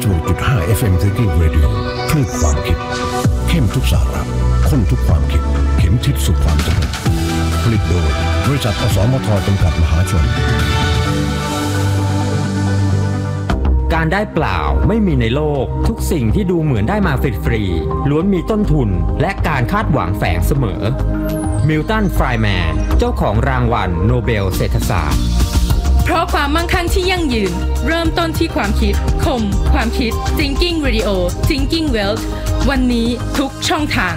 106.5 FM Thinking Radio คลื่นความคิดเข้มทุกสาระข้นทุกความคิดเข็มทิศสู่ความสำเร็จผลิตโดยบริษัทอสมทจำกัดมหาชนการได้เปล่าไม่มีในโลกทุกสิ่งที่ดูเหมือนได้มาฟรีๆล้วนมีต้นทุนและการคาดหวังแฝงเสมอมิลตัน ไฟร์แมนเจ้าของรางวัลโนเบลเศรษฐศาสตร์เพราะความมั่งคั่งที่ยั่งยืนเริ่มต้นที่ความคิดคมความคิด Thinking Radio Thinking Wealth วันนี้ทุกช่องทาง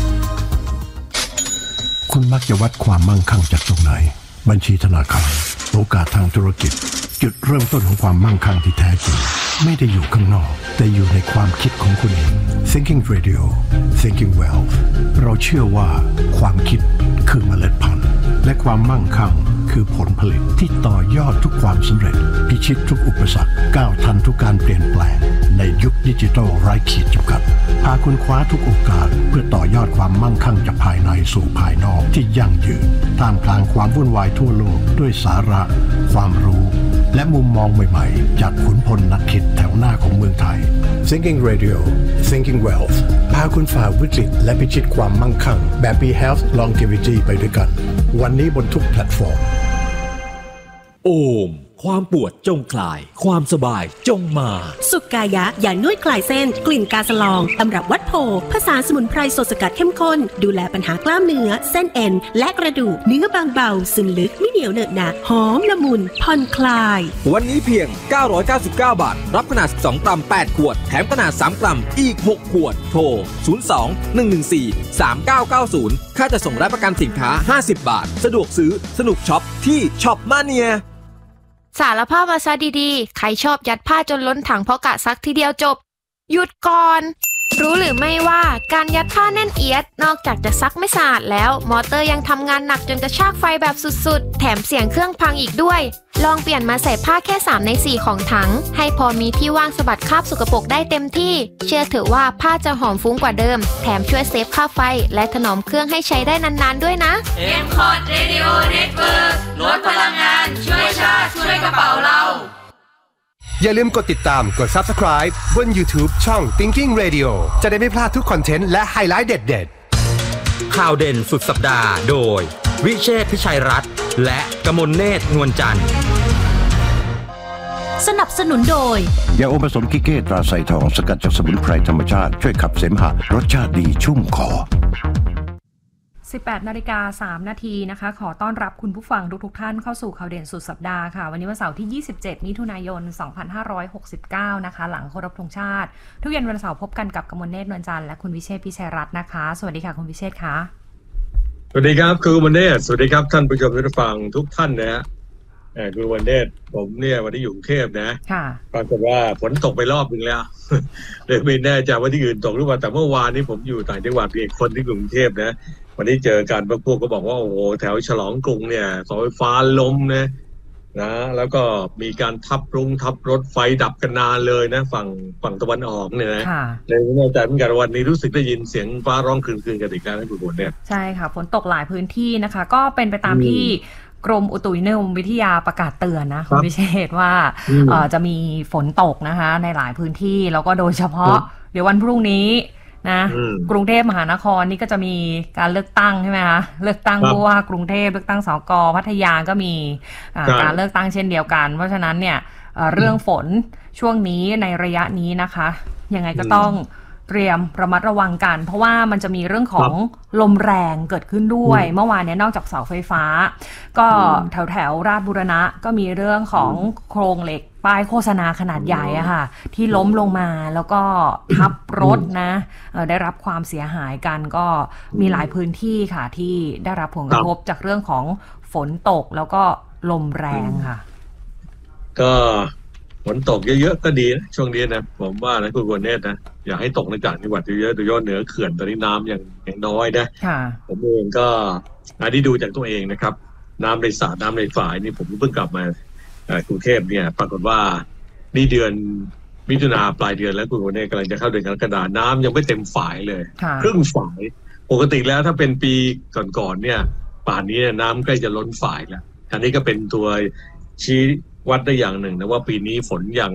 คุณมักจะวัดความมั่งคั่งจากตรงไหนบัญชีธนาคารโอกาสทางธุรกิจจุดเริ่มต้นของความมั่งคั่งที่แท้จริงไม่ได้อยู่ข้างนอกแต่อยู่ในความคิดของคุณเอง Thinking Radio Thinking Wealth เราเชื่อว่าความคิดคือเมล็ดพันธุ์และความมั่งคั่งคือผลผลิตที่ต่อยอดทุกความสำเร็จพิชิตทุกอุปสรรคก้าวทันทุกการเปลี่ยนแปลงในยุคดิจิทัลไร้ขีดจำกัดพาคุณคว้าทุกโอกาสเพื่อต่อยอดความมั่งคั่งจากภายในสู่ภายนอกที่ยั่งยืนท่ามกลางความวุ่นวายทั่วโลกด้วยสาระความรู้และมุมมองใหม่ๆจากขุนพลนักคิดแถวหน้าของเมืองไทย Thinking Radio Thinking Wealth พาคุณฝ่าวิกฤตและพิชิตความมั่งคั่งแบบ Be Health Longevity ไปด้วยกันวันนี้บนทุกแพลตฟอร์มโอมความปวดจงคลายความสบายจงมาสุกายะยานวดคลายเส้นกลิ่นกาสลองตำรับวัดโพผสานสมุนไพรสดสกัดเข้มข้นดูแลปัญหากล้ามเนื้อเส้นเอ็นและกระดูกเนื้อบางเบาซึมลึกไม่เหนียวเหนอะหนะหอมละมุนผ่อนคลายวันนี้เพียง999 บาทรับขนาด12กรัม8ขวดแถมขนาด3กรัมอีก6ขวดโทร02-114-3990ค่าจะส่งและประกันสินค้า50บาทสะดวกซื้อสนุกช็อปที่ช็อปมาเนียสารภาพมาซะดีๆใครชอบยัดผ้าจนล้นถังเพราะกะซักทีเดียวจบหยุดก่อนรู้หรือไม่ว่าการยัดผ้าแน่นเอียดนอกจากจะซักไม่สะอาดแล้วมอเตอร์ยังทำงานหนักจนกระชากไฟแบบสุดๆแถมเสียงเครื่องพังอีกด้วยลองเปลี่ยนมาใส่ผ้าแค่3ใน4ของถังให้พอมีที่ว่างสะบัดคราบสกปรกได้เต็มที่เชื่อเถอะว่าผ้าจะหอมฟุ้งกว่าเดิมแถมช่วยเซฟค่าไฟและถนอมเครื่องให้ใช้ได้นานๆด้วยนะ M-Cod Radio Network ลดพลังงานช่วยชาติช่วยกระเป๋าเราอย่าลืมกดติดตามกด Subscribe บน YouTube ช่อง Thinking Radio จะได้ไม่พลาดทุกคอนเทนต์และไฮไลท์เด็ดๆข่าวเด่นสุดสัปดาห์โดยวิเชษฐ์พิชัยรัตน์และกมลเนตรนวลจันทร์สนับสนุนโดยยาอมผสมกิเก้ตราไซทองสกัดจากสมุนไพรธรรมชาติช่วยขับเสมหะรสชาติดีชุ่มคอ 18:03 น.นะคะขอต้อนรับคุณผู้ฟังทุกท่านเข้าสู่ข่าวเด่นสุดสัปดาห์ค่ะวันนี้วันเสาร์ที่27มิถุนายน2569นะคะหลังเคารพธงชาติทุกเย็นวันเสาร์พบกันกับกมลเนตรนวลจันทร์และคุณวิเชษฐ์พิชัยรัตน์นะคะสวัสดีค่ะคุณวิเชษฐ์ค่ะสวัสดีครับคุณกมลเนตรสวัสดีครับท่านผู้ชมผู้ฟังทุกท่านนะฮะคุณกมลเนตรผมเนี่ยวันนี้อยู่กรุงเทพนะปรากฏว่าฝนตกไปรอบนึงแล้วเลยไม่แน่ใจว่าที่อื่นตกหรือเปล่าแต่เมื่อวานนี้ผมอยู่ต่างจังหวัดอีกคนที่กรุงเทพนะวันนี้เจอกันพวกก็บอกว่าโอ้โหแถวฉลองกรุงเนี่ยเสาไฟฟ้าล้มนะแล้วก็มีการทับรถไฟดับกันนานเลยนะฝั่งตะวันออกเนี่ยนะเลยไม่แน่ใจเหมือนกันวันนี้รู้สึกได้ยินเสียงฟ้าร้องคลื่นๆกันอีกแล้วนะคุณฝนเนี่ยใช่ค่ะฝนตกหลายพื้นที่นะคะก็เป็นไปตามที่กรมอุตุนิยมวิทยาประกาศเตือนนะคุณพิเชษว่าจะมีฝนตกนะคะในหลายพื้นที่แล้วก็โดยเฉพาะเดี๋ยววันพรุ่งนี้นะกรุงเทพมหานครนี่ก็จะมีการเลือกตั้งใช่ไหมคะเลือกตั้งผู้ว่ากรุงเทพเลือกตั้งสก.พัทยาก็มีการเลือกตั้งเช่นเดียวกันเพราะฉะนั้นเนี่ยเรื่องฝนช่วงนี้ในระยะนี้นะคะยังไงก็ต้องเตรียมระมัดระวังกันเพราะว่ามันจะมีเรื่องของลมแรงเกิดขึ้นด้วยเมื่อวานนี้นอกจากเสาไฟฟ้าก็แถวราชบุรณะก็มีเรื่องของโครงเหล็กป้ายโฆษณาขนาดใหญ่อะค่ะที่ล้มลงมาแล้วก็ทับรถนะได้รับความเสียหายกันก็มีหลายพื้นที่ค่ะที่ได้รับผลกระทบจากเรื่องของฝนตกแล้วก็ลมแรงค่ะก็ฝนตกเยอะๆก็ดีนะช่วงนี้นะผมว่านะคุณกมลเนตรนะอยากให้ตกในต่างจังหวัดเยอะๆโดยเฉพาะเหนือเขื่อนตอนนี้น้ำยังน้อยนะผมเองก็ที่ดูจากตัวเองนะครับน้ำในสระน้ำในฝายนี่ผมเพิ่งกลับมากรุงเทพเนี่ยปรากฏว่านี่เดือนมิถุนาปลายเดือนแล้วคุณกมลเนตรกำลังจะเข้าเดือนกรกฎาคมน้ำยังไม่เต็มฝายเลยครึ่งฝายปกติแล้วถ้าเป็นปีก่อนๆเนี่ยป่านนี้น้ำใกล้จะล้นฝายแล้วอันนี้ก็เป็นตัวชี้วัดได้อย่างหนึ่งนะว่าปีนี้ฝนยัง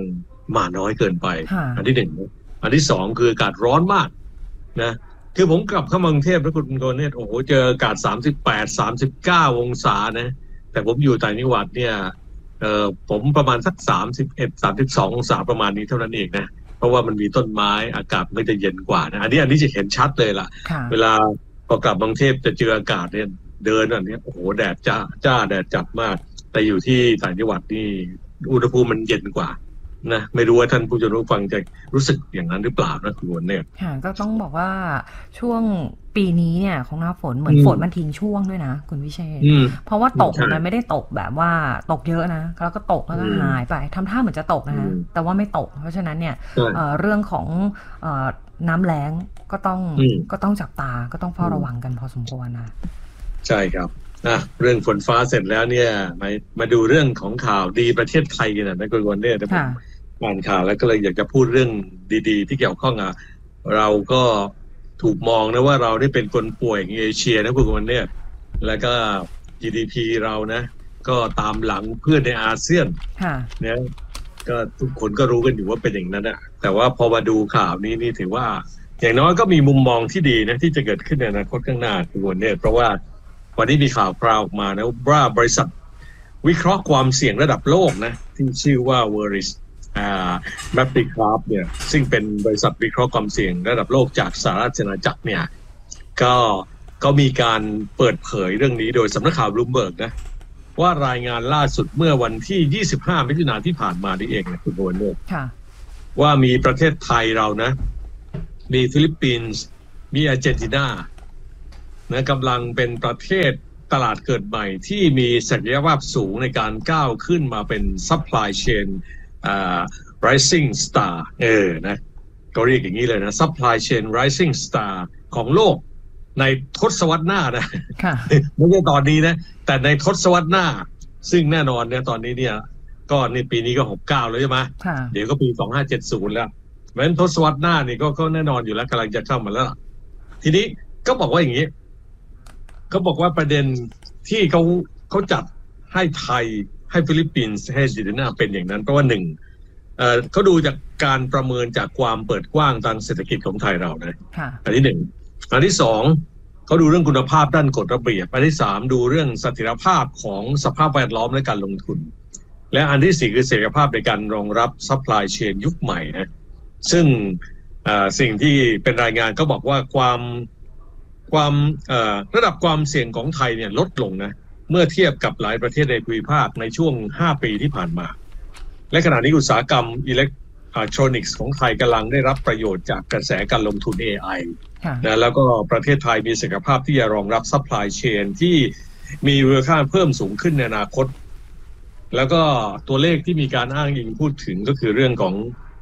มาน้อยเกินไปอันที่หนึ่งอันที่สองคืออากาศร้อนมากนะคือผมกลับเข้ามากรุงเทพแล้วคุณโกเนตโอ้โหเจออากาศ38-39 องศานะแต่ผมอยู่ต่างจังหวัดเนี่ยผมประมาณสัก31-32 องศาประมาณนี้เท่านั้นเองนะเพราะว่ามันมีต้นไม้อากาศไม่จะเย็นกว่านะอันนี้จะเห็นชัดเลยล่ะเวลาพอกลับกรุงเทพจะเจออากาศเนี่ยเดินอันนี้โอ้โหแดดจ้าแดดจัดมากแต่อยู่ที่ต่างจังหวัดนี่อุณหภูมิมันเย็นกว่านะไม่รู้ว่าท่านผู้ชมผู้ฟังจะรู้สึกอย่างนั้นหรือเปล่านะคุณวันเนี่ยก็ต้องบอกว่าช่วงปีนี้เนี่ยของหน้าฝนเหมือนฝนมันทิ้งช่วงด้วยนะคุณวิเชษเพราะว่าตกมันไม่ได้ตกแบบว่าตกเยอะนะแล้วก็ตกแล้วก็หายไปทำท่าเหมือนจะตกนะแต่ว่าไม่ตกเพราะฉะนั้นเนี่ยเรื่องของน้ำแล้งก็ต้องจับตาก็ต้องเฝ้าระวังกันพอสมควรนะใช่ครับเรื่องฝนฟ้าเสร็จแล้วเนี่ยมาดูเรื่องของข่าวดีประเทศไทยกันนะคุณวันเนี่ยผมอ่านข่าวแล้วก็เลยอยากจะพูดเรื่องดีๆที่เกี่ยวข้องเราก็ถูกมองนะว่าเราได้เป็นคนป่วยในเอเชียนะคุณวันเนี่ยแล้วก็ GDP เรานะก็ตามหลังเพื่อนในอาเซียนเนี่ยก็ทุกคนก็รู้กันอยู่ว่าเป็นอย่างนั้นนะแต่ว่าพอมาดูข่าวนี้นี่ถือว่าอย่างน้อยก็มีมุมมองที่ดีนะที่จะเกิดขึ้นในอนาคตข้างหน้าคุณวันเนี่ยเพราะว่าวันนี้มีข่าวคราวออกมานะว่าบริษัทวิเคราะห์ความเสี่ยงระดับโลกนะที่ชื่อว่า Veris Matricraft เนี่ยซึ่งเป็นบริษัทวิเคราะห์ความเสี่ยงระดับโลกจากสหราชอาณาจักรเนี่ยก็มีการเปิดเผยเรื่องนี้โดยสำนักข่าว Bloomberg นะว่ารายงานล่าสุดเมื่อวันที่25 มิถุนายนที่ผ่านมานี่เองนะคุณโบนเนี่ยว่ามีประเทศไทยเรานะมีฟิลิปปินส์มีอาร์เจนตินานะกำลังเป็นประเทศตลาดเกิดใหม่ที่มีศักยภาพสูงในการก้าวขึ้นมาเป็น supply chain rising star นะก็เรียกอย่างนี้เลยนะ supply chain rising star ของโลกในทศวรรษหน้านะไม่ใช่ตอนนี้นะแต่ในทศวรรษหน้าซึ่งแน่นอนเนี่ยตอนนี้เนี่ยก็ในปีนี้ก็69แล้วใช่ไหมเดี๋ยวก็ปี2570แล้วเพราะฉะนั้นทศวรรษหน้านี่ก็แน่นอนอยู่แล้วกำลังจะเข้ามาแล้วทีนี้ก็บอกว่าอย่างนี้เขาบอกว่าประเด็นที่เขาจัดให้ไทยให้ฟิลิปปินส์ให้อาร์เจนตินาเป็นอย่างนั้นเพราะว่าหนึ่งเขาดูจากการประเมินจากความเปิดกว้างทางเศรษฐกิจของไทยเรานะอันที่หนึ่งอันที่สองเขาดูเรื่องคุณภาพด้านกฎระเบียบอันที่สามดูเรื่องเสถียรภาพของสภาพแวดล้อมและการลงทุนและอันที่สี่คือเสถียรภาพในการรองรับซัพพลายเชนยุคใหม่นะซึ่งสิ่งที่เป็นรายงานก็บอกว่าความระดับความเสี่ยงของไทยเนี่ยลดลงนะเมื่อเทียบกับหลายประเทศในภูมิภาคในช่วง5 ปีที่ผ่านมาและขณะนี้อุตสาหกรรมอิเล็กทรอนิกส์ของไทยกำลังได้รับประโยชน์จากกระแสการลงทุน AI นะแล้วก็ประเทศไทยมีศักยภาพที่จะรองรับซัพพลายเชนที่มีมูลค่าเพิ่มสูงขึ้นในอนาคตแล้วก็ตัวเลขที่มีการอ้างอิงพูดถึงก็คือเรื่องของ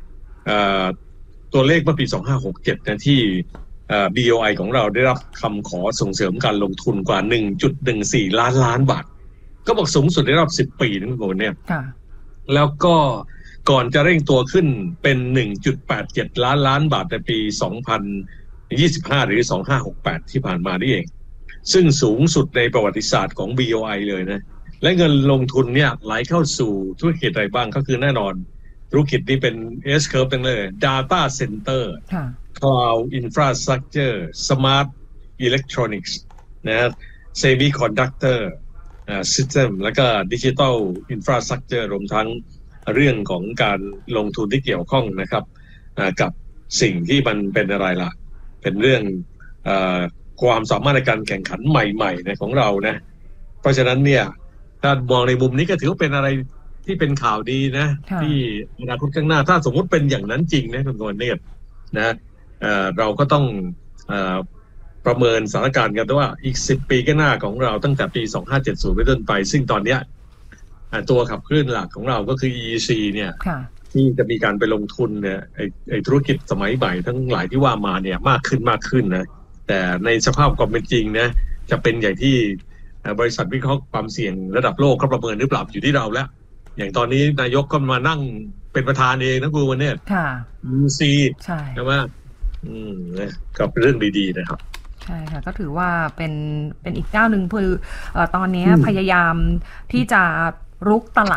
ตัวเลขเมื่อปี2567นะที่BOI ของเราได้รับคำขอส่งเสริมการลงทุนกว่า 1.14 ล้านบาทก็บอกสูงสุดในรอบ10 ปีนะคุณโบเนี่ยแล้วก็ก่อนจะเร่งตัวขึ้นเป็น 1.87 ล้านบาทในปี2025หรือ2568ที่ผ่านมานี่เองซึ่งสูงสุดในประวัติศาสตร์ของ BOI เลยนะและเงินลงทุนเนี่ยไหลเข้าสู่ธุรกิจอะไรบ้างก็คือแน่นอนธุรกิจนี้เป็น S curve ตั้งเลย Data Center Cloud Infrastructure Smart Electronics นะ Semiconductor System แล้วก็ Digital Infrastructure รวมทั้งเรื่องของการลงทุนที่เกี่ยวข้องนะครับกับสิ่งที่มันเป็นอะไรล่ะเป็นเรื่องความสามารถในการแข่งขันใหม่ๆในของเรานะเพราะฉะนั้นเนี่ยถ้ามองในมุมนี้ก็ถือว่าเป็นอะไรที่เป็นข่าวดีนะที่อนาคตข้างหน้าถ้าสมมุติเป็นอย่างนั้นจริงนะคุณกรณ์เนี่ยนะเราก็ต้องประเมินสถานการณ์กันว่าอีก10 ปีข้างหน้าของเราตั้งแต่ปี2570เป็นต้นไปซึ่งตอนเนี้ยตัวขับเคลื่อนหลักของเราก็คือ EEC เนี่ยที่จะมีการไปลงทุนเนี่ยไอ้ธุรกิจสมัยใหม่ทั้งหลายที่ว่ามาเนี่ยมากขึ้นนะแต่ในสภาพความเป็นจริงนะจะเป็นอย่างที่บริษัทวิเคราะห์ความเสี่ยงระดับโลกเขาประเมินหรือเปล่าอยู่ที่เราแล้วอย่างตอนนี้นายกก็มานั่งเป็นประธานเองนะครูวันนี้EEC ใช่ไหมก็เป็นเรื่องดีๆนะครับใช่ค่ะก็ถือว่าเป็นอีกก้าวหนึ่งคือตอนนี้พยายามที่จะรุกตลาด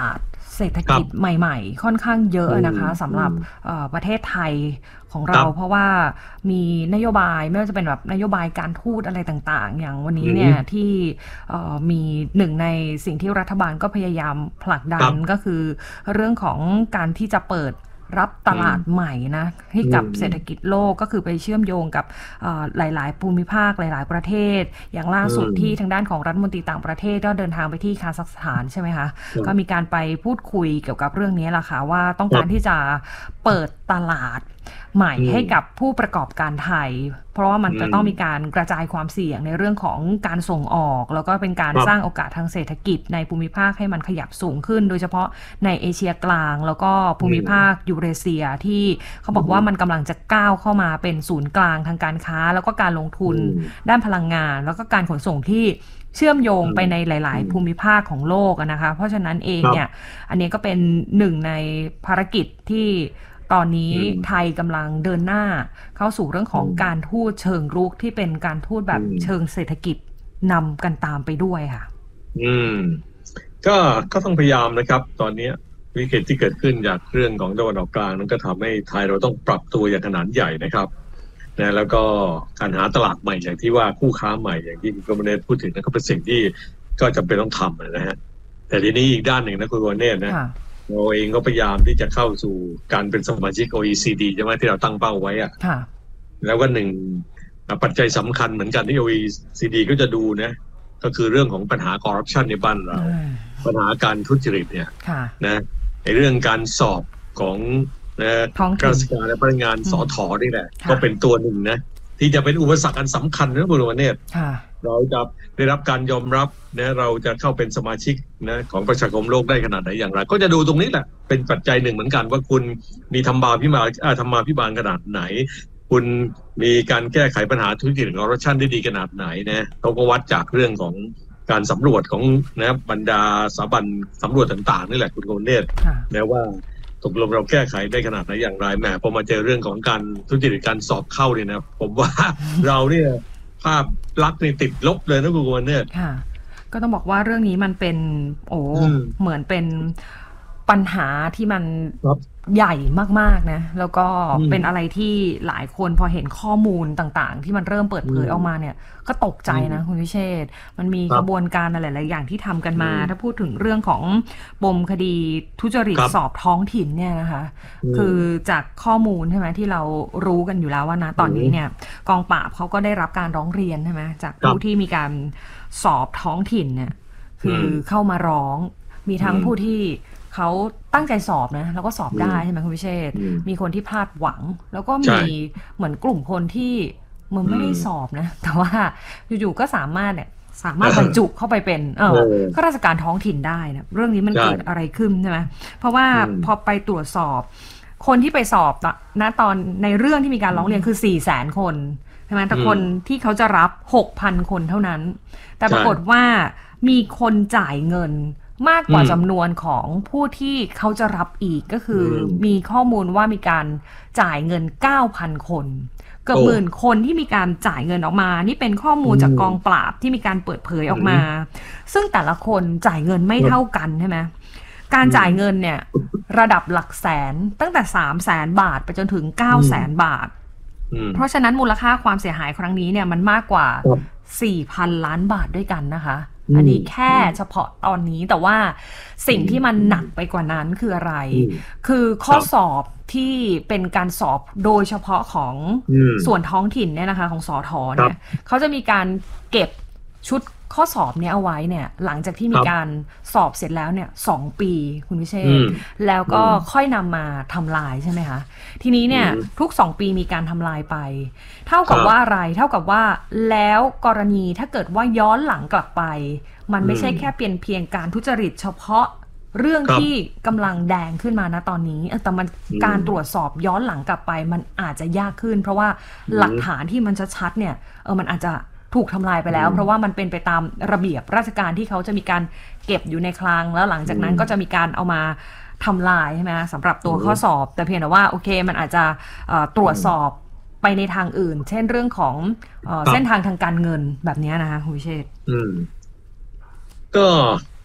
เศรษฐกิจใหม่ๆค่อนข้างเยอะนะคะสำหรับประเทศไทยของเราเพราะว่ามีนโยบายไม่ว่าจะเป็นแบบนโยบายการทูตอะไรต่างๆอย่างวันนี้เนี่ยที่มีหนึ่งในสิ่งที่รัฐบาลก็พยายามผลักดันก็คือเรื่องของการที่จะเปิดรับตลาดใหม่นะให้กับเศรษฐกิจโลกก็คือไปเชื่อมโยงกับหลายๆภูมิภาคหลายๆประเทศอย่างล่าสุดที่ทางด้านของรัฐมนตรีต่างประเทศก็เดินทางไปที่คาซัคสถานใช่ไหมคะก็มีการไปพูดคุยเกี่ยวกับเรื่องนี้แหละค่ะว่าต้องการที่จะเปิดตลาดใหม่ให้กับผู้ประกอบการไทยเพราะว่ามันจะต้องมีการกระจายความเสี่ยงในเรื่องของการส่งออกแล้วก็เป็นการสร้างโอกาสทางเศรษฐกิจในภูมิภาคให้มันขยับสูงขึ้นโดยเฉพาะในเอเชียกลางแล้วก็ภูมิภาคยูเรเซียที่เขาบอกว่ามันกำลังจะก้าวเข้ามาเป็นศูนย์กลางทางการค้าแล้วก็การลงทุนด้านพลังงานแล้วก็การขนส่งที่เชื่อมโยงไปในหลายๆภูมิภาคของโลกนะคะเพราะฉะนั้นเองเนี่ยอันนี้ก็เป็นหนึ่งในภารกิจที่ตอนนี้ไทยกำลังเดินหน้าเข้าสู่เรื่องของการทูตเชิงรุกที่เป็นการทูตแบบเชิงเศรษฐกิจนำกันตามไปด้วยค่ะก็ต้องพยายามนะครับตอนนี้วิกฤตที่เกิดขึ้นจากเรื่องของตะวันออกกลางนั้นก็ทำให้ไทยเราต้องปรับตัวอย่างขนาดใหญ่นะครับนะแล้วก็การหาตลาดใหม่อย่างที่ว่าคู่ค้าใหม่อย่างที่คุณกมลเนตรพูดถึงนั่นก็เป็นสิ่งที่ก็จำเป็นต้องทำนะฮะแต่ทีนี้อีกด้านหนึ่งนะคุณกมลเนตรนะเราเองก็พยายามที่จะเข้าสู่การเป็นสมาชิก OECD ใช่ไหมที่เราตั้งเป้าไว้อะแล้วก็หนึ่งปัจจัยสำคัญเหมือนกันที่ OECD ก็จะดูนะก็คือเรื่องของปัญหาคอร์รัปชันในบ้านเราปัญหาการทุจริตเนี่ยนะในเรื่องการสอบของข้าราชการและพนักงานสถ.นี่แหละก็เป็นตัวหนึ่งนะที่จะเป็นอุปสรรคอันสำคัญนะคุณวเนศเราจะได้รับการยอมรับนะเราจะเข้าเป็นสมาชิกนะของประชาคมโลกได้ขนาดไหนอย่างไรก็จะดูตรงนี้แหละเป็นปัจจัยหนึ่งเหมือนกันว่าคุณมีธรรมาภิบาลขนาดไหนคุณมีการแก้ไขปัญหาทุจริตคอร์รัปชันได้ดีขนาดไหนนะเขาก็วัดจากเรื่องของการสำรวจของนะบรรดาสถาบันสำรวจต่างๆนี่แหละคุณกมลเนตรนะว่าตกลงเราแก้ไขได้ขนาดไหนอย่างไรแหมพอมาเจอเรื่องของการทุจริตการสอบเข้าเนี่ยนะผมว่าเราเนี่ยภาพลักษณ์นี่ติดลบเลยนะคุณกมลเนตรก็ต้องบอกว่าเรื่องนี้มันเป็นเหมือนเป็นปัญหาที่มันใหญ่มากๆนะแล้วก็เป็นอะไรที่หลายคนพอเห็นข้อมูลต่างๆที่มันเริ่มเปิดเผยออกมาเนี่ยก็ตกใจนะคุณวิเชษฐ์มันมีกระบวนการอะไรหลายอย่างที่ทำกันมาถ้าพูดถึงเรื่องของปมคดีทุจริตสอบท้องถิ่นเนี่ยนะคะคือจากข้อมูลใช่ไหมที่เรารู้กันอยู่แล้วว่านะตอนนี้เนี่ยกองปราบเขาก็ได้รับการร้องเรียนใช่ไหมจากผู้ที่มีการสอบท้องถิ่นเนี่ยคือเข้ามาร้องมีทั้งผู้ที่เขาตั้งใจสอบนะแล้วก็สอบได้ใช่ไหมคุณวิเชษฐ์มีคนที่พลาดหวังแล้วก็มีเหมือนกลุ่มคนที่มันไม่ได้สอบนะแต่ว่าอยู่ๆก็สามารถบรรจุเข้าไปเป็นข้าราชการท้องถิ่นได้นะเรื่องนี้มันเกิดอะไรขึ้นใช่ไหมเพราะว่าพอไปตรวจสอบคนที่ไปสอบนะตอนในเรื่องที่มีการร้องเรียนคือ 400,000 คนใช่ไหมแต่คนที่เขาจะรับ 6,000 คนเท่านั้นแต่ปรากฏว่ามีคนจ่ายเงินมากกว่าจำนวนของผู้ที่เขาจะรับอีกก็คือมีข้อมูลว่ามีการจ่ายเงิน 9,000 คนเกือบหมื่นคนที่มีการจ่ายเงินออกมานี่เป็นข้อมูลจากกองปราบที่มีการเปิดเผยออกมาซึ่งแต่ละคนจ่ายเงินไม่เท่ากันใช่ไหมการจ่ายเงินเนี่ยระดับหลักแสนตั้งแต่ 300,000 บาทไปจนถึง 900,000 บาทเพราะฉะนั้นมูลค่าความเสียหายครั้งนี้เนี่ยมันมากกว่า 4,000 ล้านบาทด้วยกันนะคะอันนี้แค่เฉพาะตอนนี้แต่ว่าสิ่งที่มันหนักไปกว่านั้นคืออะไรคือข้อสอบที่เป็นการสอบโดยเฉพาะของส่วนท้องถิ่นเนี่ยนะคะของสท.เนี่ยเขาจะมีการเก็บชุดข้อสอบเนี่ยเอาไว้เนี่ยหลังจากที่มีการสอบเสร็จแล้วเนี่ย2 ปีคุณวิเชษฐ์แล้วก็ค่อยนำมาทำลายใช่ไหมคะทีนี้เนี่ยทุก2 ปีมีการทำลายไปเท่ากับว่าอะไรเท่ากับว่าแล้วกรณีถ้าเกิดว่าย้อนหลังกลับไปมันไม่ใช่แค่เพียงการทุจริตเฉพาะเรื่องที่กำลังแดงขึ้นมานะตอนนี้แต่มันการตรวจสอบย้อนหลังกลับไปมันอาจจะยากขึ้นเพราะว่าหลักฐานที่มันชัดๆเนี่ยมันอาจจะถูกทำลายไปแล้วเพราะว่ามันเป็นไปตามระเบียบราชการที่เขาจะมีการเก็บอยู่ในคลังแล้วหลังจากนั้นก็จะมีการเอามาทำลายใช่ไหมสำหรับตัวข้อสอบแต่เพียงแต่ว่าโอเคมันอาจจะตรวจสอบไปในทางอื่นเช่นเรื่องของเส้นทางทางการเงินแบบนี้นะคะคุณวิเชษฐ์ก็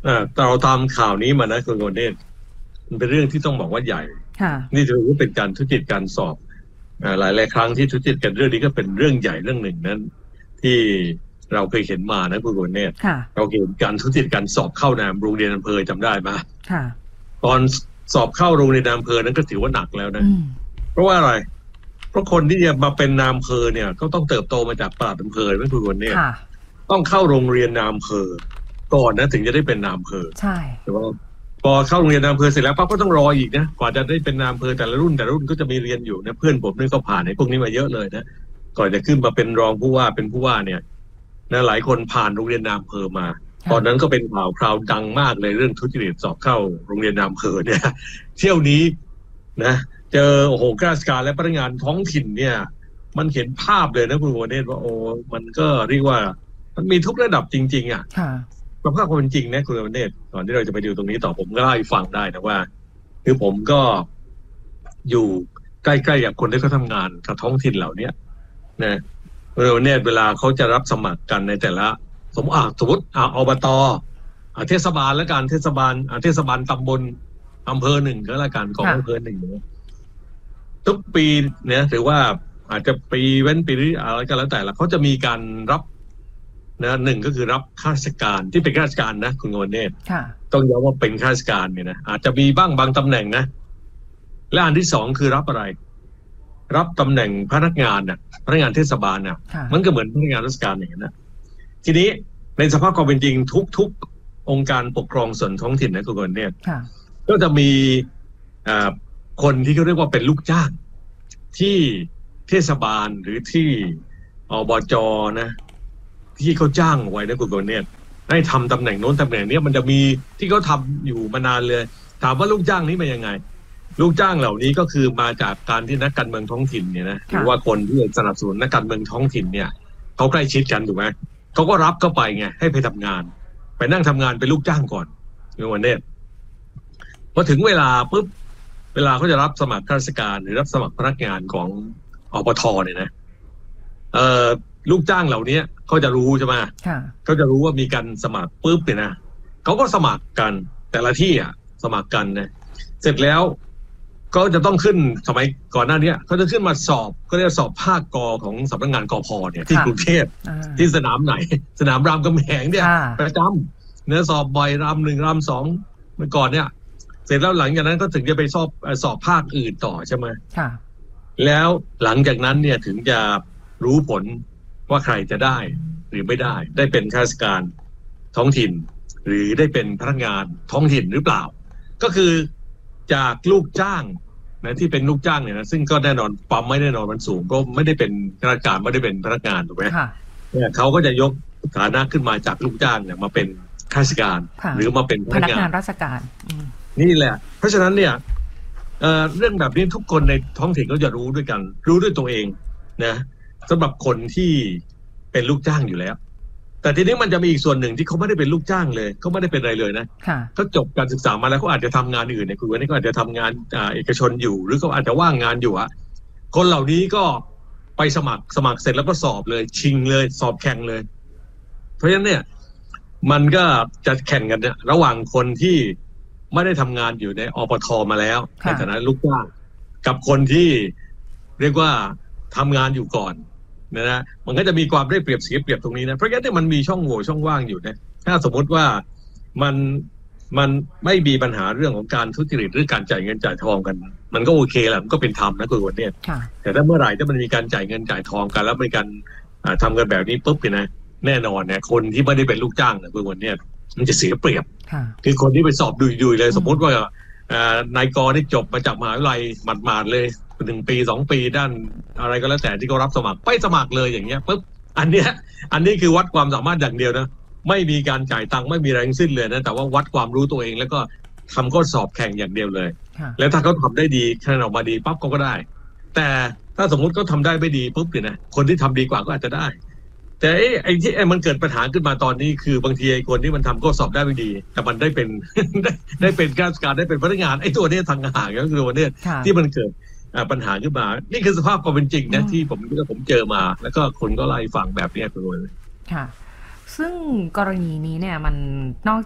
เราตามข่าวนี้มานะคุณโกเนตมันเป็นเรื่องที่ต้องบอกว่าใหญ่นี่ถือว่าเป็นการทุจริตการสอบหลายครั้งที่ทุจริตกันเรื่องนี้ก็เป็นเรื่องใหญ่เรื่องหนึ่งนั้นที่เราเคยเห็นมานะคุณโกเนตเราเห็นการทุจริตการสอบเข้าในโรงเรียนอำเภอจำได้ไหมตอนสอบเข้าโรงเรียนอำเภอนั้นก็ถือว่าหนักแล้วนะเพราะว่าอะไรเพราะคนที่จะมาเป็นนายอำเภอเนี่ยก็ต้องเติบโตมาจากปลัดอำเภอไม่คุณโกเนตต้องเข้าโรงเรียนนายอำเภอก่อนนะถึงจะได้เป็นนายอำเภอใช่แต่ว่าพอเข้าโรงเรียนนายอำเภอเสร็จแล้วปั๊บก็ต้องรออีกนะกว่าจะได้เป็นนายอำเภอแต่ละรุ่นก็จะมีเรียนอยู่นะเพื่อนผมนี่ก็ผ่านในพวกนี้มาเยอะเลยนะก่อนจะขึ้นมาเป็นรองผู้ว่าเป็นผู้ว่าเนี่ยนะหลายคนผ่านโรงเรียนนายอำเภอมาตอนนั้นก็เป็นข่าวคราวดังมากเลยเรื่องทุจริตสอบเข้าโรงเรียนนายอำเภอเนี่ยเที่ยวนี้นะเจอโอ้โหข้าราชการและพนักงานท้องถิ่นเนี่ยมันเห็นภาพเลยนะคุณวรเนตรว่าโอ้มันก็เรียกว่ามันมีทุกระดับจริงๆอ่ะสภาพความเป็นจริงนะคุณวรเนตรก่อนที่เราจะไปดูตรงนี้ต่อผมก็เล่าให้ฟังได้นะว่าคือผมก็อยู่ใกล้ๆกับคนที่เขาทำงานกับท้องถิ่นเหล่านี้นะคุณวรเนตรเวลาเขาจะรับสมัครกันในแต่ละสมมติอบต.เทศบาลและการเทศบาลตำบลอำเภอหนึ่งก็แล้วกันของอำเภอหนึ่งทุกปีเนี่ยถือว่าอาจจะปีเว้นปีหรืออะไรก็แล้วแต่ละเขาจะมีการรับนะหนึ่งก็คือรับข้าราชการที่เป็นข้าราชการนะคุณโกเนตต้องย้ำว่าเป็นข้าราชการเนี่ยนะอาจจะมีบ้างบางตำแหน่งนะและอันที่สองคือรับอะไรรับตำแหน่งพนักงานน่ะพนักงานเทศบาลน่ะมันก็เหมือนพนักงานราชการอย่างนั้นนะทีนี้ในสภาพความเป็นจริงทุกองค์การปกครองส่วนท้องถิ่นนะคุณโกเนตก็จะมีคนที่เขาเรียกว่าเป็นลูกจ้างที่เทศบาลหรือที่อบจ.นะที่เขาจ้างไว้นะคุณโกเนตให้ทำตำแหน่งโน้นตำแหน่งนี้มันจะมีที่เขาทำอยู่มานานเลยถามว่าลูกจ้างนี้มายังไงลูกจ้างเหล่านี้ก็คือมาจากการที่นักการเมืองท้องถิ่นเนี่ยนะหรือว่าคนที่สนับสนุนนักการเมืองท้องถิ่นเนี่ยเขาใกล้ชิดกันถูกไหมเขาก็รับเข้าไปไงให้ไปทำงานไปนั่งทำงานเป็นลูกจ้างก่อนคุณโกเนตพอถึงเวลาปุ๊บเวลาเขาจะรับสมัครข้าราชการหรือรับสมัครพนักงานของอบต.เนี่ยนะลูกจ้างเหล่านี้เขาจะรู้ใช่ไหมเขาจะรู้ว่ามีการสมัครปุ๊บเนี่ยนะเขาก็สมัครกันแต่ละที่สมัครกันนะเสร็จแล้วก็จะต้องขึ้นสมัยก่อนหน้านี้เขาจะขึ้นมาสอบก็เรียกสอบภาคกของสำนักงานกพ.เนี่ยที่กรุงเทพที่สนามไหนสนามรามคำแหงเนี่ยประจำเนี่ยสอบบ่อยราม1ราม2เมื่อก่อนเนี่ยเสร็จแล้วหลังจากนั้นก็ถึงจะไปสอบภาคอื่นต่อใช่ไหมแล้วหลังจากนั้นเนี่ยถึงจะรู้ผลว่าใครจะได้หรือไม่ได้เป็นข้าราชการท้องถิ่นหรือได้เป็นพนักงานท้องถิ่นหรือเปล่าก็คือจากลูกจ้างนะที่เป็นลูกจ้างเนี่ยนะซึ่งก็แน่นอนความไม่แน่นอนมันสูงก็ไม่ได้เป็นข้าราชการไม่ได้เป็นพนักงานถูกไหมเนี่ยเขาก็จะยกฐานะขึ้นมาจากลูกจ้างเนี่ยมาเป็นข้าราชการหรือมาเป็นพนักงานราชการนี่แหละเพราะฉะนั้นเนี่ยเรื่องแบบนี้ทุกคนในท้องถิ่นก็จะรู้ด้วยกันรู้ด้วยตัวเองนะสำหรับคนที่เป็นลูกจ้างอยู่แล้วแต่ทีนี้มันจะมีอีกส่วนหนึ่งที่เขาไม่ได้เป็นลูกจ้างเลยเขาไม่ได้เป็นอะไรเลยนะเขาจบการศึกษามาแล้วเขาอาจจะทำงานอื่นเนี่ยคือวันนี้ก็อาจจะทำงานเอกชนอยู่หรือเขาอาจจะว่างงานอยู่คนเหล่านี้ก็ไปสมัครเสร็จแล้วก็สอบเลยชิงเลยสอบแข่งเลยเพราะฉะนั้นเนี่ยมันก็จะแข่งกันเนี่ยระหว่างคนที่ไม่ได้ทำงานอยู่ในอปท.มาแล้วในฐานะลูกจ้างกับคนที่เรียกว่าทำงานอยู่ก่อนนะมันก็จะมีความได้เปรียบเสียเปรียบตรงนี้นะเพราะงั้นเนี่ยมันมีช่องโหว่ช่องว่างอยู่นะถ้าสมมติว่ามันไม่มีปัญหาเรื่องของการทุจริตหรือการจ่ายเงินจ่ายทองกันมันก็โอเคแหละมันก็เป็นธรรมนะคุณวันนี้แต่ถ้าเมื่อไหร่ถ้ามันมีการจ่ายเงินจ่ายทองกันแล้วมีการทำกันแบบนี้ปุ๊บเนี่ยนะแน่นอนเนี่ยคนที่ไม่ได้เป็นลูกจ้างนะคุณวันนี้มันจะเสียเปรียบคือคนที่ไปสอบดุยๆเลยสมมติว่านายกที่จบมาจากมหาวิทยาลัยหมาดๆเลย1 ปี2 ปีด้านอะไรก็แล้วแต่ที่เขารับสมัครไปสมัครเลยอย่างเงี้ยปุ๊บอันนี้คือวัดความสามารถอย่างเดียวนะไม่มีการจ่ายตังค์ไม่มีแรงสิ้นเลยนะแต่ว่าวัดความรู้ตัวเองแล้วก็ทำข้อสอบแข่งอย่างเดียวเลยแล้วถ้าเขาทำได้ดีคะแนนออกมาดีปั๊บก็ได้แต่ถ้าสมมติเขาทำได้ไม่ดีปุ๊บเนี่ยนะคนที่ทำดีกว่าก็อาจจะได้แต่ไอ้ที่มันเกิดปัญหาขึ้นมาตอนนี้คือบางทีไอ้คนที่มันทำข้อสอบได้ไม่ดีแต่มันได้เป็น ได้เป็นข้าราชการได้เป็นพนักงานไอ้ตัวนี้ทางห่างก็คือตัวนี้ที่มันเกิดปัญหาขึ้นมานี่คือสภาพความเป็นจริงนะที่ผมเจอมาแล้วก็คนก็ไล่ฟังแบบนี้ไปเลยค่ะซึ่งกรณีนี้เนี่ยมันนอกจาก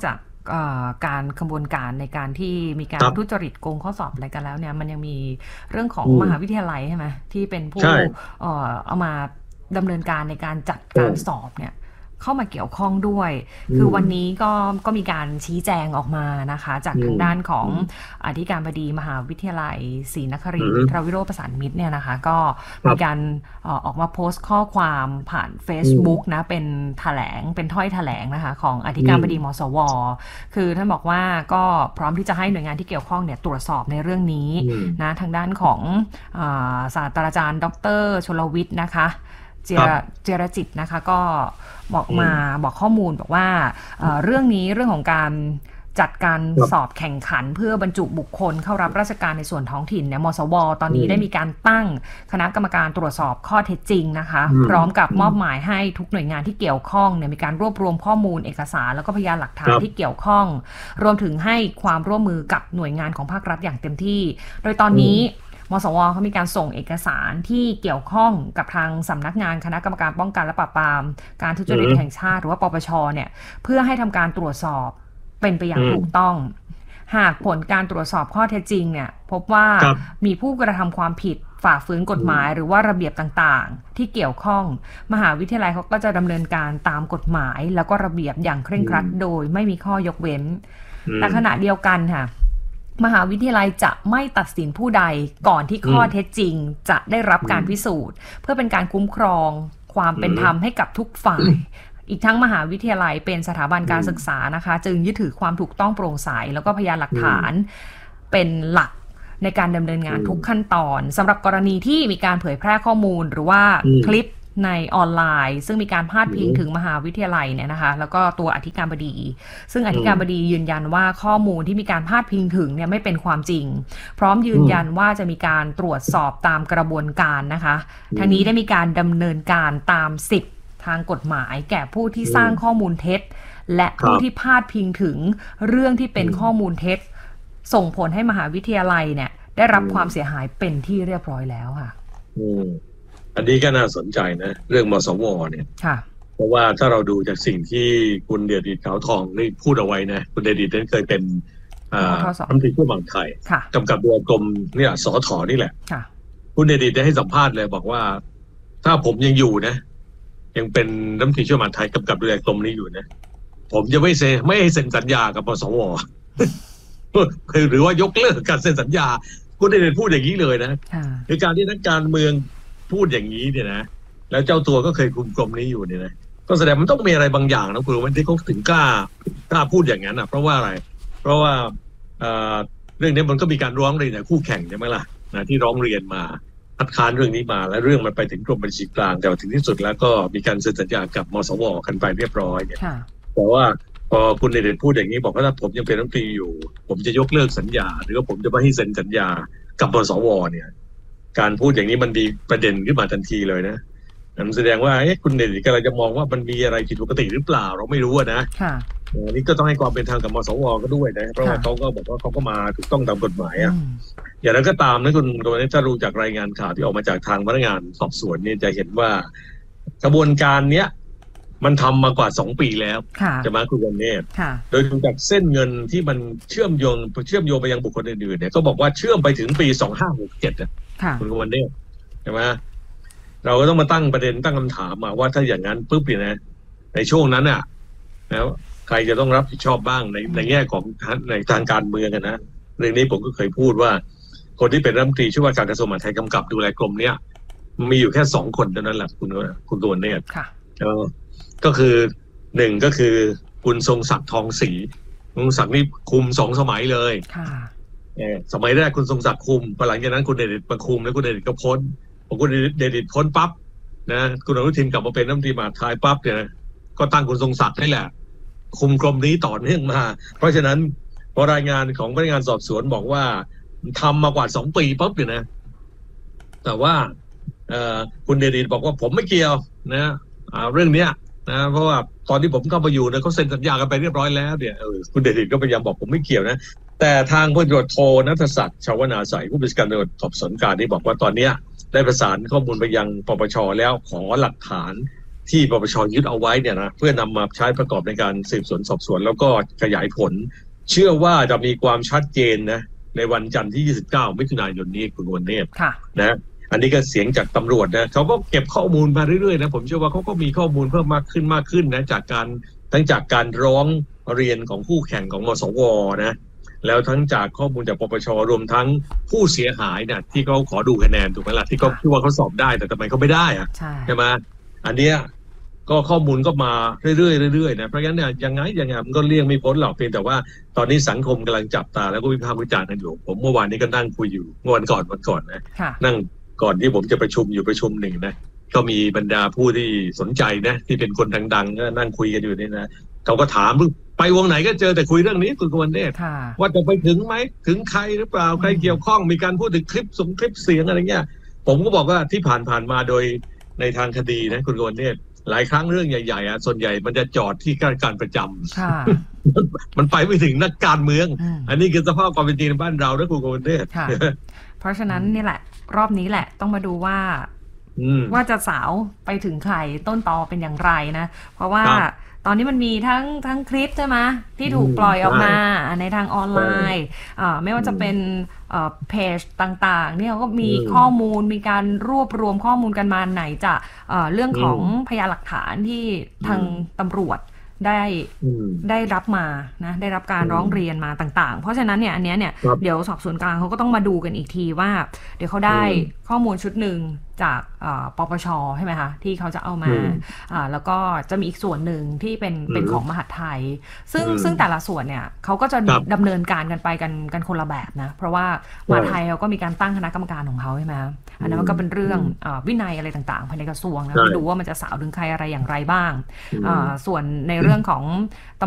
การขบวนการในการที่มีการทุจริตโกงข้อสอบอะไรกันแล้วเนี่ยมันยังมีเรื่องของมหาวิทยาลัยใช่ไหมที่เป็นผู้เอามาดำเนินการในการจัดการสอบเนี่ยเข้ามาเกี่ยวข้องด้วยคือวันนี้ก็มีการชี้แจงออกมานะคะจากทางด้านของอธิการบดีมหาวิทยาลัยศรีนครินทร์วิโรจน์ประสานมิตรเนี่ยนะคะก็มีการออกมาโพสต์ข้อความผ่าน Facebook นะเป็นแถลงเป็นถ้อยแถลงนะคะของอธิการบดีมสวคือท่านบอกว่าก็พร้อมที่จะให้หน่วยงานที่เกี่ยวข้องเนี่ยตรวจสอบในเรื่องนี้นะทางด้านของศาสตราจารย์ดร.ชลวิทย์นะคะเจรจิตนะคะก็บอกข้อมูลบอกว่าเรื่องของการจัดการสอบแข่งขันเพื่อบรรจุบุคคลเข้ารับราชการในส่วนท้องถิ่นเนี่ยมสวตอนนี้ได้มีการตั้งคณะกรรมการตรวจสอบข้อเท็จจริงนะคะพร้อมกับมอบหมายให้ทุกหน่วยงานที่เกี่ยวข้องเนี่ยมีการรวบรวมข้อมูลเอกสารแล้วก็พยานหลักฐานที่เกี่ยวข้องรวมถึงให้ความร่วมมือกับหน่วยงานของภาครัฐอย่างเต็มที่โดยตอนนี้มสวเขามีการส่งเอกสารที่เกี่ยวข้องกับทางสำนักงานคณะกรรมการป้องกันและปราบปรามการทุจริตแห่งชาติหรือว่าปปชเนี่ยเพื่อให้ทำการตรวจสอบเป็นไปอย่างถูกต้องหากผลการตรวจสอบข้อเท็จจริงเนี่ยพบว่ามีผู้กระทำความผิดฝ่าฝืนกฎหมายหรือว่าระเบียบต่างๆที่เกี่ยวข้องมหาวิทยาลัยเขาก็จะดำเนินการตามกฎหมายแล้วก็ระเบียบอย่างเคร่งครัดโดยไม่มีข้อยกเว้นแต่ขณะเดียวกันค่ะมหาวิทยาลัยจะไม่ตัดสินผู้ใดก่อนที่ข้อเท็จจริงจะได้รับการพิสูจน์เพื่อเป็นการคุ้มครองความเป็นธรรมให้กับทุกฝ่ายอีกทั้งมหาวิทยาลัยเป็นสถาบันการศึกษานะคะจึงยึดถือความถูกต้องโปร่งใสแล้วก็พยานหลักฐานเป็นหลักในการดำเนินงานทุกขั้นตอนสำหรับกรณีที่มีการเผยแพร่ข้อมูลหรือว่าคลิปในออนไลน์ซึ่งมีการพาดพิงถึงมหาวิทยาลัยเนี่ยนะคะแล้วก็ตัวอธิการบดีซึ่งอธิการบดียืนยันว่าข้อมูลที่มีการพาดพิงถึงเนี่ยไม่เป็นความจริงพร้อมยืนยันว่าจะมีการตรวจสอบตามกระบวนการนะคะทั้งนี้ได้มีการดำเนินการตามสิทธิทางกฎหมายแก่ผู้ที่สร้างข้อมูลเท็จและผู้ที่พาดพิงถึงเรื่องที่เป็นข้อมูลเท็จส่งผลให้มหาวิทยาลัยเนี่ยได้รับความเสียหายเป็นที่เรียบร้อยแล้วค่ะอันนี้ก็น่าสนใจนะเรื่องมสวเนี่ยเพราะว่าถ้าเราดูจากสิ่งที่คุณเดชอิทขาวทองได้พูดเอาไว้นะคุณเดชอิทนั้นเคยเป็นรัฐมนตรีช่วยมหาดไทยกำกับดูแลกรมเนี่ยสทนี่แหละคุณเดชอิทได้ให้สัมภาษณ์เลยบอกว่าถ้าผมยังอยู่นะยังเป็นรัฐมนตรีช่วยมหาดไทยกำกับดูแลกรมนี้อยู่นะผมจะไม่ให้เซ็นสัญญากับมสวหรือว่ายกเลิกการเซ็นสัญญาคุณเดชอิทพูดอย่างนี้เลยนะในการที่นักการเมืองพูดอย่างนี้เนี่ยนะแล้วเจ้าตัวก็เคยคุมกรมนี้อยู่เนี่ยนะก็แสดงมันต้องมีอะไรบางอย่างนะคุณรู้ไหมที่เขาถึงกล้าพูดอย่างนั้นเพราะว่าอะไรเพราะว่าเรื่องนี้มันก็มีการร้องเรียนจากคู่แข่งใช่ไหมล่ะนะที่ร้องเรียนมาคัดค้านเรื่องนี้มาและเรื่องมันไปถึงกรมบัญชีกลางแต่ถึงที่สุดแล้วก็มีการเซ็นสัญญากับมสวกันไปเรียบร้อยเนี่ยแต่ว่าพอคุณเดชพูดอย่างนี้บอกว่าถ้าผมยังเป็นรัฐมนตรีอยู่ผมจะยกเลิกสัญญาหรือว่าผมจะไม่ให้เซ็นสัญญากับมสวเนี่ยการพูดอย่างนี้มันมีประเด็นขึ้นมาทันทีเลยนะนั่นแสดงว่าคุณเดชกำลังจะมองว่ามันมีอะไรผิดปกติหรือเปล่าเราไม่รู้นะนี่ก็ต้องให้ความเป็นธรรมกับมสวก็ด้วยนะเพราะว่าเขาก็บอกว่าเขาก็มาถูกต้องตามกฎหมายอย่างนั้นก็ตามนะคุณถ้ารู้จากรายงานข่าวที่ออกมาจากทางพนักงานสอบสวนเนี่ยจะเห็นว่ากระบวนการเนี้ยมันทำมากว่า2 ปีแล้วจะมาคุณวันเนตโดยดูจากเส้นเงินที่มันเชื่อมโยงไปยังบุคคลอื่นๆเนี่ยก็บอกว่าเชื่อมไปถึงปี2567คุณวันเนตใช่ไหมเราก็ต้องมาตั้งประเด็นตั้งคำถามมาว่าถ้าอย่างนั้นปุ๊บเนี่ยนะในช่วงนั้นน่ะแล้วใครจะต้องรับผิดชอบบ้างในแง่ของในทางการเมืองกันนะเรื่องนี้ผมก็เคยพูดว่าคนที่เป็นรัฐมนตรีช่วยว่าการกระทรวงมหาดไทยกำกับดูแลกรมเนี้ยมีอยู่แค่2 คนเท่านั้นแหละคุณตัวเนี่ยก็คือ1ก็คือคุณทรงศักดิ์ทองศรีคุณทรงศักดิ์นี่คุม2 สมัยเลยสมัยแรกคุณทรงศักดิ์คุมพอหลังจากนั้นคุณเดชอิทมาคุมแล้วคุณเดชอิทก็พ้นพอคุณเดชอิทพ้นปั๊บนะคุณอนุทินกลับมาเป็นรัฐมนตรีมหาดไทยปั๊บเนี่ยก็ตั้งคุณทรงศักดิ์นี่แหละคุมกรมนี้ต่อเนื่องมาเพราะฉะนั้นพอรายงานของพนักงานสอบสวนบอกว่าทำมากว่า2 ปีปั๊บเนี่ยนะแต่ว่าคุณเดชอิทบอกว่าผมไม่เกี่ยวนะเรื่องเนี้ยนะเพราะว่าตอนที่ผมเข้ามาอยู่เนี่ยเขาเซ็นสัญญากันไปเรียบร้อยแล้วเนี่ยคุณเดชอิทก็พยายามบอกผมไม่เกี่ยวนะแต่ทางพลตำรวจโทณัฐศักดิ์ชวนาใสผู้บัญชาการตำรวจสอบสวนกลางได้บอกว่าตอนนี้ได้ประสานข้อมูลไปยังปปชแล้วขอหลักฐานที่ปปช.ยึดเอาไว้เนี่ยนะเพื่อนำมาใช้ประกอบในการสืบสวนสอบสวนแล้วก็ขยายผลเชื่อว่าจะมีความชัดเจนนะในวันจันทร์ที่29มิถุนายนนี้คุณวรเนตรนะอันนี้ก็เสียงจากตำรวจนะเขาก็เก็บข้อมูลมาเรื่อยๆนะผมเชื่อว่าเขาก็มีข้อมูลเพิ่มมากขึ้นนะจากการร้องเรียนของคู่แข่งของมสวนะแล้วทั้งจากข้อมูลจากปปช.รวมทั้งผู้เสียหายเนี่ยที่เขาขอดูคะแนนถูกไหมล่ะที่เขาคิดว่าเขาสอบได้แต่ทำไมเขาไม่ได้อะใช่ไหมอันเนี้ยก็ข้อมูลก็มาเรื่อยๆนะเพราะงั้นเนี่ยยังไงมันก็เลี่ยงไม่พ้นหรอกเพียงแต่ว่าตอนนี้สังคมกำลังจับตาแล้วก็วิพากษ์วิจารณ์กันอยู่ผมเมื่อวานนี้ก็นั่งคุยอยู่เมื่อวันก่อนนะนั่งก่อนที่ผมจะประชุมหนึ่งนะก็มีบรรดาผู้ที่สนใจนะที่เป็นคนดังๆก็นั่งคุยกันอยู่นี่นะเขาก็ถามไปวงไหนก็เจอแต่คุยเรื่องนี้คุณกวนเนตรว่าจะไปถึงไหมถึงใครหรือเปล่าใครเกี่ยวข้องมีการพูดถึงคลิปเสียงอะไรเงี้ยผมก็บอกว่าที่ผ่านมาโดยในทางคดีนะคุณกวนเนตรหลายครั้งเรื่องใหญ่ๆส่วนใหญ่มันจะจอดที่ข้าราชการประจำมันไปไม่ถึงนักการเมืองอันนี้คือสภาพความเป็นจริงในบ้านเรานะคุณกวนเนตรเพราะฉะนั้นนี่แหละรอบนี้แหละต้องมาดูว่าจะสาวไปถึงใครต้นตอเป็นอย่างไรนะเพราะว่าตอนนี้มันมีทั้งคลิปใช่ไหมที่ถูกปล่อยออกมาในทางออนไลน์ไม่ว่าจะเป็นเพจต่างๆเนี่ยก็มีข้อมูลมีการรวบรวมข้อมูลกันมาไหนจะเรื่องของพยานหลักฐานที่ทางตำรวจได้รับมานะได้รับการร้องเรียนมาต่างๆเพราะฉะนั้นเนี่ยอันเนี้ยเนี่ยเดี๋ยวสอบสวนกลางเขาก็ต้องมาดูกันอีกทีว่าเดี๋ยวเขาได้ข้อมูลชุดหนึ่งจากปปช.ใช่ไหมคะที่เขาจะเอามาแล้วก็จะมีอีกส่วนหนึ่งที่เป็นของมหาดไทยซึ่งแต่ละส่วนเนี่ยเขาก็จะดำเนินการกันไปกันคนละแบบนะเพราะว่ามหาดไทยเขาก็มีการตั้งคณะกรรมการของเขาใช่ไหมอันนั้นมันก็เป็นเรื่องวินัยอะไรต่างๆภายในกระทรวงนะดูว่ามันจะสาวถึงใครอะไรอย่างไรบ้างส่วนในเรื่องของ